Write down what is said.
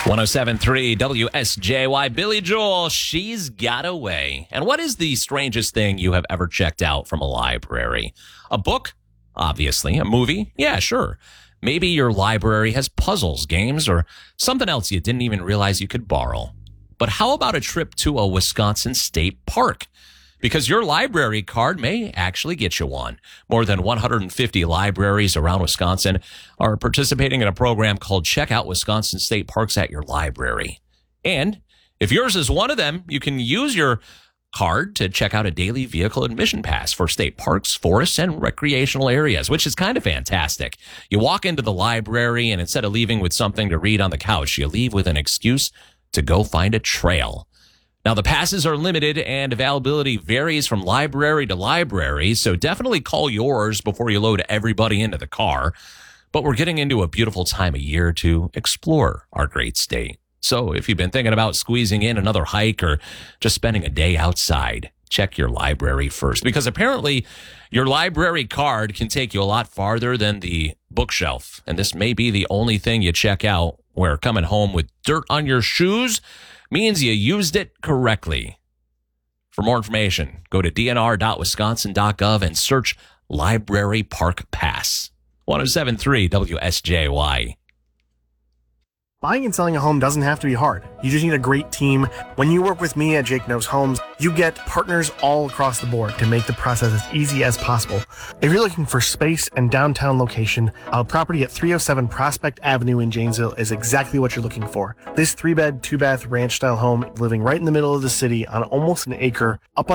107.3 WSJY. Billy Joel, She's Got Away. And what is the strangest thing you have ever checked out from a library? A book? Obviously. A movie? Yeah, sure. Maybe your library has puzzles, games, or something else you didn't even realize you could borrow. But how about a trip to a Wisconsin state park? Because your library card may actually get you one. More than 150 libraries around Wisconsin are participating in a program called Check Out Wisconsin State Parks at Your Library. And if yours is one of them, you can use your card to check out a daily vehicle admission pass for state parks, forests, and recreational areas, which is kind of fantastic. You walk into the library, and instead of leaving with something to read on the couch, you leave with an excuse to go find a trail. Now, the passes are limited and availability varies from library to library, so definitely call yours before you load everybody into the car. But we're getting into a beautiful time of year to explore our great state. So if you've been thinking about squeezing in another hike or just spending a day outside, check your library first, because apparently your library card can take you a lot farther than the bookshelf. And this may be the only thing you check out where coming home with dirt on your shoes means you used it correctly. For more information, go to dnr.wisconsin.gov and search Library Park Pass. 107.3 WSJY. Buying and selling a home doesn't have to be hard. You just need a great team. When you work with me at Jake Knows Homes, you get partners all across the board to make the process as easy as possible. If you're looking for space and downtown location, our property at 307 Prospect Avenue in Janesville is exactly what you're looking for. This 3-bed, 2-bath ranch-style home living right in the middle of the city on almost an acre up on